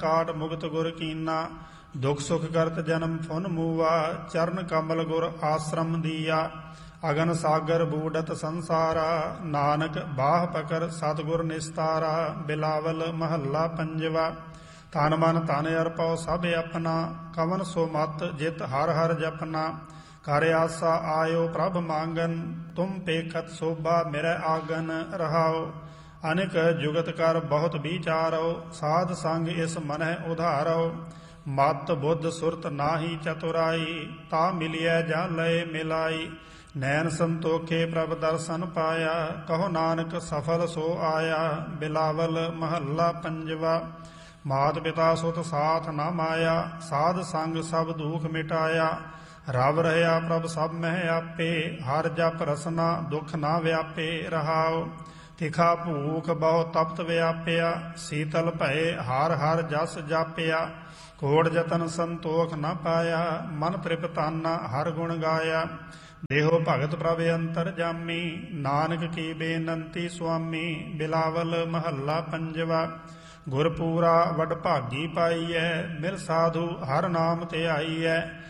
ਕਾਟ ਮੁਕਤ ਗੁਰ ਕੀਨਾ। ਦੁਖ ਸੁਖ ਕਰਤ ਜਨਮ ਫੁਨ ਮੂਆ। ਚਰਨ ਕਮਲ ਗੁਰ ਆਸ਼ਰਮ ਦੀਆ। ਅਗਨ ਸਾਗਰ ਬੂਡਤ ਸੰਸਾਰਾ। ਨਾਨਕ ਬਾਹ ਪਕਰ ਸਤਿਗੁਰ ਨਿਸਤਾਰਾ। ਬਿਲਾਵਲ ਮਹੱਲਾ ਪੰਜਵਾ। ਤਨ ਮਨ ਧਨ ਅਰਪਉ ਸਭ ਆਪਣਾ। ਕਵਨ ਸੋ ਮਤ ਜਿਤ ਹਰ ਹਰ ਜਪਨਾ। ਕਰ ਆਸਾ ਆਇਓ ਪ੍ਰਭ ਮੰਗਨ। ਤੁਮ ਪੇਖਤ ਸੋਭਾ ਮਿਰੈ ਆਗਨ। ਰਹਾਉ ਅਨਿਕ ਜੁਗਤ ਕਰ ਬਹੁਤ ਵਿਚਾਰੋ। ਸਾਧ ਸੰਗ ਇਸ ਮਨਹਿ ਉਧਾਰੋ। ਮਤ ਬੁੱਧ ਸੁਰਤ ਨਾਹੀ ਚਤੁਰਾਈ। ਤਾ ਮਿਲਿਐ ਜਾ ਲਏ ਮਿਲਾਈ। ਨੈਣ ਸੰਤੋਖੇ ਪ੍ਰਭ ਦਰਸ਼ਨ ਪਾਇਆ। ਕਹੋ ਨਾਨਕ ਸਫਲ ਸੋ ਆਇਆ। ਬਿਲਾਵਲ ਮਹੱਲਾ ਪੰਜਵਾ। ਮਾਤ ਪਿਤਾ ਸੁਤ ਸਾਥ ਨਾ ਮਾਇਆ। ਸਾਧ ਸੰਗ ਸਭ ਦੁਖ ਮਿਟਾਇਆ। ਰਵ ਰਹਿਆ ਪ੍ਰਭ ਸਭ ਮਹਿ ਆਪੇ। ਹਰ ਜਪ ਰਸਨਾ ਦੁਖ ਨਾ ਵਿਆਪੇ। ਰਹਾਉ ਤਿਖਾ ਭੂਖ ਬਹੁ ਤਪਤ ਵਿਆਪਿਆ। ਸੀਤਲ ਭਏ ਹਰ ਹਰ ਜਸ ਜਾਪਿਆ। ਕੋੜ ਜਤਨ ਸੰਤੋਖ ਨਾ ਪਾਇਆ। ਮਨ ਤ੍ਰਿਪਤਾਨਾ ਹਰ ਗੁਣ ਗਾਇਆ। ਦੇਹੋ ਭਗਤ ਪ੍ਰਭ ਅੰਤਰ ਜਾਮੀ। ਨਾਨਕ ਕੀ ਬੇਨੰਤੀ ਸੁਆਮੀ। ਬਿਲਾਵਲ ਮਹੱਲਾ ਪੰਜਵਾ। ਗੁਰਪੂਰਾ ਵਡ ਭਾਗੀ ਪਾਈਐ। ਮਿਲ ਸਾਧੂ ਹਰ ਨਾਮ ਧਿਆਈਐ।